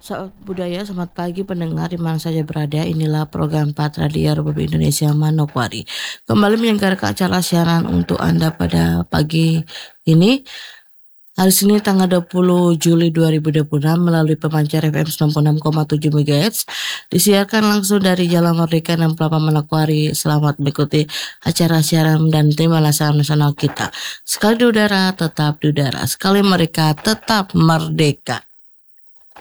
Saat budaya, selamat pagi pendengar di mana saja berada. Inilah program Patra Radio Republik Indonesia Manokwari. Kembali menyelenggarakan acara siaran untuk Anda pada pagi ini. Hari Senin tanggal 20 Juli 2026 melalui pemancar FM 96,7 MHz disiarkan langsung dari Jalan Merdeka 68 Manokwari. Selamat mengikuti acara siaran dan terima laksana nasional kita. Sekali di udara, tetap di udara. Sekali mereka tetap merdeka.